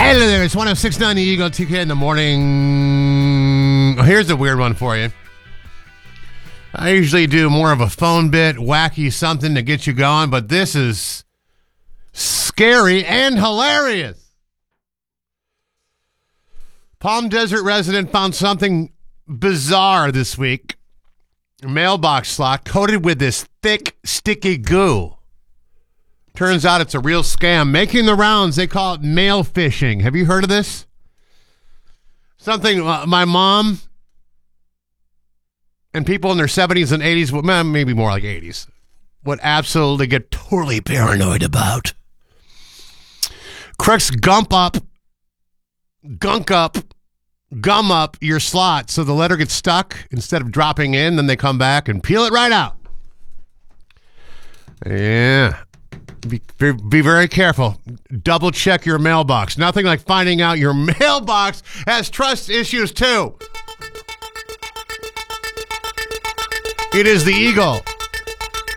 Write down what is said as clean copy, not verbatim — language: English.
Hello there, it's 106.9 The Eagle, TK in the morning. Here's a weird one for you. I usually do more of a phone bit, wacky something to get you going, but this is scary and hilarious. Palm Desert resident found something bizarre this week. A mailbox slot coated with this thick, sticky goo. Turns out it's a real scam. Making the rounds, they call it mail phishing. Have you heard of this? Something my mom and people in their 70s and 80s, well, maybe more like 80s, would absolutely get totally paranoid about. Crooks gum up your slot so the letter gets stuck. Instead of dropping in, then they come back and peel it right out. Yeah. Be very careful. Double check your mailbox. Nothing like finding out your mailbox has trust issues too. It is the Eagle.